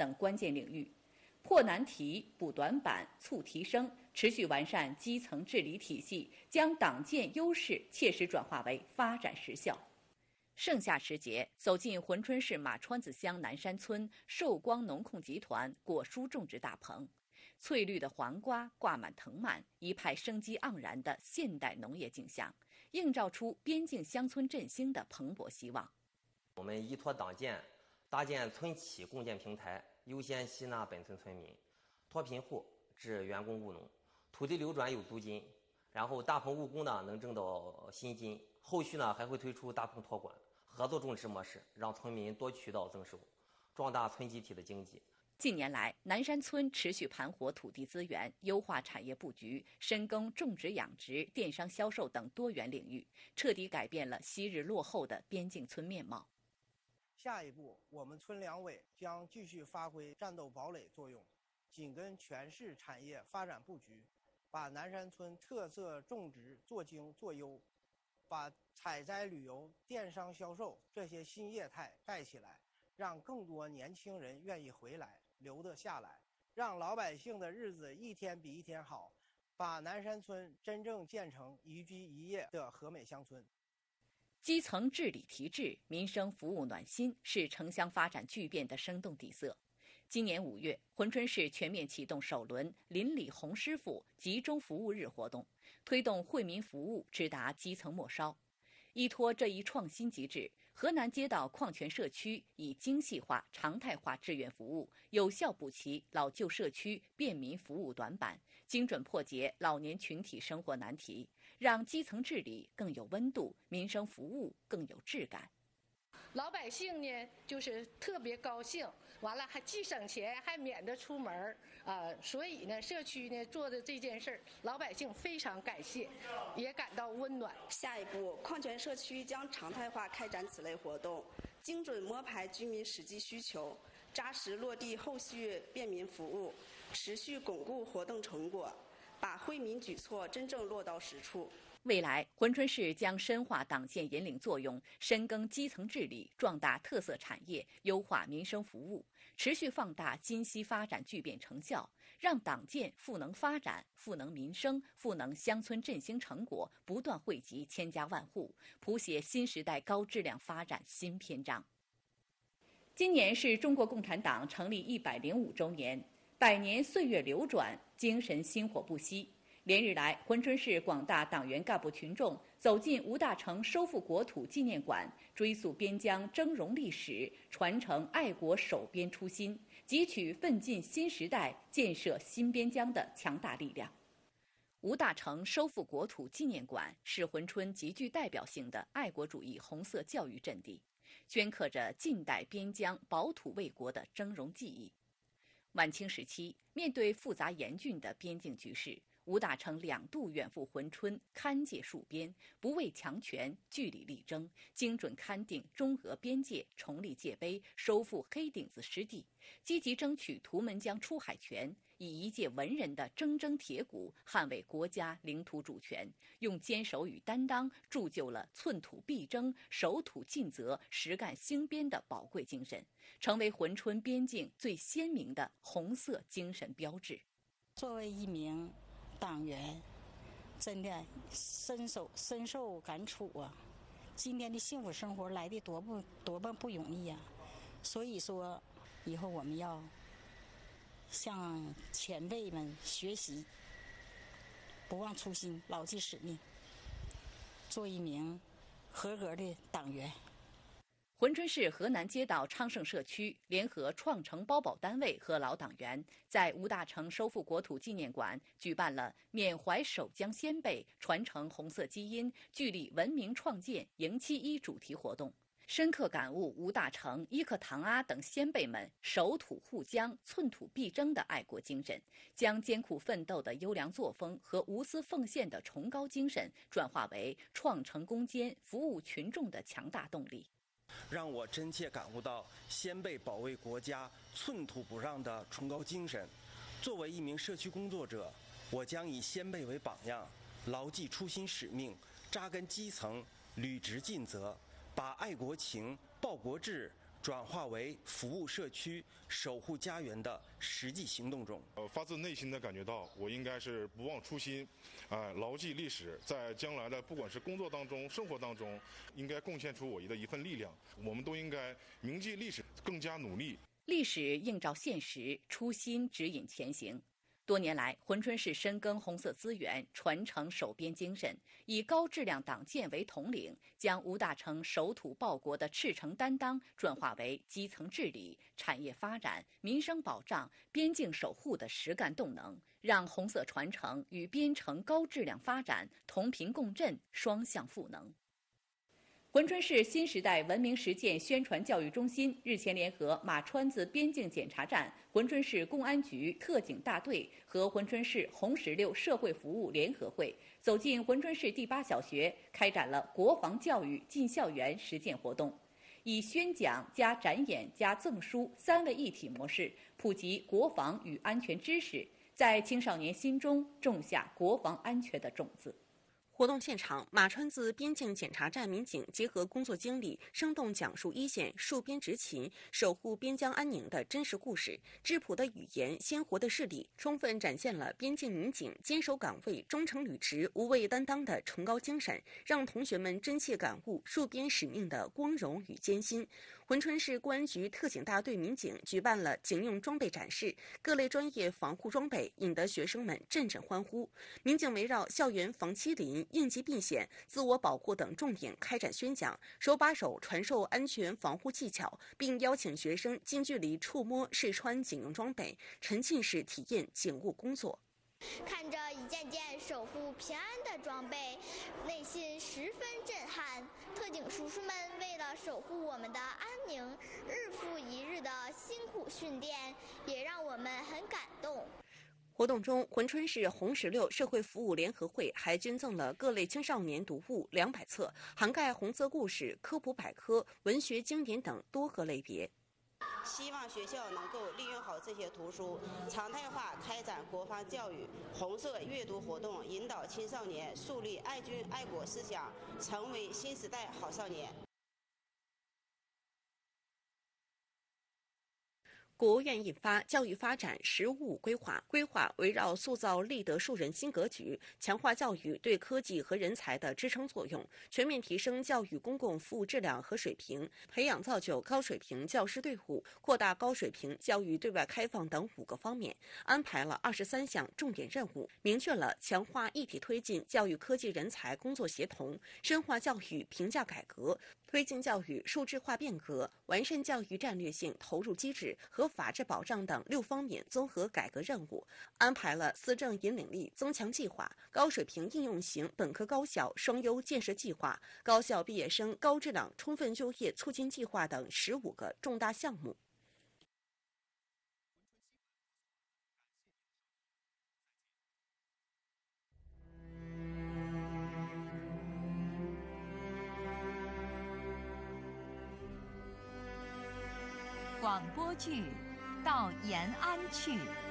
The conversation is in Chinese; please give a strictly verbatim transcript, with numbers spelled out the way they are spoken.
等关键领域，破难题、补短板、促提升，持续完善基层治理体系，将党建优势切实转化为发展实效。盛夏时节，走进珲春市马川子乡南山村寿光农控集团果蔬种植大棚，翠绿的黄瓜挂满藤蔓，一派生机盎然的现代农业景象，映照出边境乡村振兴的蓬勃希望。 我们依托党建，搭建村企共建平台，优先吸纳本村村民，脱贫户至员工务农，土地流转有租金，然后大棚务工呢能挣到薪金。后续呢还会推出大棚托管、合作种植模式，让村民多渠道增收，壮大村集体的经济。 近年来，南山村持续盘活土地资源，优化产业布局，深耕种植养殖、电商销售等多元领域，彻底改变了昔日落后的边境村面貌。 下一步，我们村两委将继续发挥战斗堡垒作用，紧跟全市产业发展布局，把南山村特色种植做精做优，把采摘旅游、电商销售这些新业态带起来，让更多年轻人愿意回来留得下来，让老百姓的日子一天比一天好，把南山村真正建成宜居宜业的和美乡村。 基层治理提质、民生服务暖心是城乡发展巨变的生动底色。今年五月，珲春市全面启动首轮邻里红师傅集中服务日活动，推动惠民服务直达基层末梢。依托这一创新机制，河南街道矿泉社区以精细化、常态化志愿服务，有效补齐老旧社区便民服务短板，精准破解老年群体生活难题，让基层治理更有温度，民生服务更有质感。 老百姓呢，就是特别高兴，完了还既省钱，还免得出门儿啊、呃，所以呢，社区呢做的这件事儿，老百姓非常感谢，也感到温暖。 下一步，矿泉社区将常态化开展此类活动，精准摸排居民实际需求，扎实落地后续便民服务，持续巩固活动成果，把惠民举措真正落到实处。 未来，珲春市将深化党建引领作用，深耕基层治理，壮大特色产业，优化民生服务，持续放大今昔发展巨变成效，让党建赋能发展、赋能民生、赋能乡村振兴成果不断惠及千家万户，谱写新时代高质量发展新篇章。今年是中国共产党成立一百零五周年，百年岁月流转，精神薪火不息。连日来，珲春市广大党员干部群众走进吴大成收复国土纪念馆，追溯边疆峥嵘历史，传承爱国守边初心，汲取奋进新时代、建设新边疆的强大力量。吴大成收复国土纪念馆是珲春极具代表性的爱国主义红色教育阵地，镌刻着近代边疆保土卫国的峥嵘记忆。晚清时期，面对复杂严峻的边境局势，吴大成两度远赴珲春勘界戍边，不畏强权，据理力争，精准勘定中俄边界，重立界碑，收复黑顶子失地，积极争取图们江出海权，以一介文人的铮铮铁骨捍卫国家领土主权，用坚守与担当铸就了寸土必争、守土尽责、实干兴边的宝贵精神，成为珲春边境最鲜明的红色精神标志。 作为一名党员，真的深受深受感触啊！今天的幸福生活来的多不多么不容易呀、啊！所以说，以后我们要向前辈们学习，不忘初心，牢记使命，做一名合格的党员。 珲春市河南街道昌盛社区联合创城包保单位和老党员，在吴大成收复国土纪念馆举办了缅怀守疆先辈、传承红色基因、聚力文明创建迎七一主题活动，深刻感悟吴大成、伊克唐阿等先辈们守土护疆、寸土必争的爱国精神，将艰苦奋斗的优良作风和无私奉献的崇高精神转化为创城攻坚、服务群众的强大动力。 让我真切感悟到先辈保卫国家寸土不让的崇高精神。作为一名社区工作者，我将以先辈为榜样，牢记初心使命，扎根基层，履职尽责，把爱国情、报国志、 转化为服务社区、守护家园的实际行动中。 呃，发自内心的感觉到，我应该是不忘初心，啊、呃，牢记历史，在将来的不管是工作当中、生活当中，应该贡献出我的一份力量。我们都应该铭记历史，更加努力。 历史映照现实，初心指引前行。多年来，珲春市深耕红色资源，传承守边精神，以高质量党建为统领，将吴大成守土报国的赤诚担当转化为基层治理、产业发展、民生保障、边境守护的实干动能，让红色传承与边城高质量发展同频共振、双向赋能。珲春市新时代文明实践宣传教育中心日前联合马川子边境检查站、珲春市公安局特警大队和珲春市红十六社会服务联合会，走进珲春市第八小学，开展了国防教育进校园实践活动，以宣讲加展演加赠书三位一体模式，普及国防与安全知识，在青少年心中种下国防安全的种子。 活动现场，马川子边境检查站民警结合工作经历，生动讲述一线戍边执勤、守护边疆安宁的真实故事，质朴的语言、鲜活的事例，充分展现了边境民警坚守岗位、忠诚履职、无畏担当的崇高精神，让同学们真切感悟戍边使命的光荣与艰辛。珲春市公安局特警大队民警举办了警用装备展示，各类专业防护装备引得学生们阵阵欢呼。民警围绕校园防欺凌、应急避险、自我保护等重点开展宣讲，手把手传授安全防护技巧，并邀请学生近距离触摸、试穿警用装备，沉浸式体验警务工作。 看着一件件守护平安的装备，内心十分震撼。特警叔叔们为了守护我们的安宁，日复一日的辛苦训练，也让我们很感动。 活动中，珲春市红十六社会服务联合会还捐赠了各类青少年读物两百册，涵盖红色故事、科普百科、文学经典等多个类别。 希望学校能够利用好这些图书，常态化开展国防教育、红色阅读活动，引导青少年树立爱军爱国思想，成为新时代好少年。 国务院印发《教育发展“十五五”规划》，规划围绕塑造立德树人新格局，强化教育对科技和人才的支撑作用，全面提升教育公共服务质量和水平，培养造就高水平教师队伍，扩大高水平教育对外开放等五个方面，安排了二十三项重点任务，明确了强化一体推进教育科技人才工作协同，深化教育评价改革，推进教育数字化变革，完善教育战略性投入机制和法治保障等六方面综合改革任务，安排了思政引领力增强计划、高水平应用型本科高校双优建设计划、高校毕业生高质量充分就业促进计划等十五个重大项目。 广播剧《到延安去》。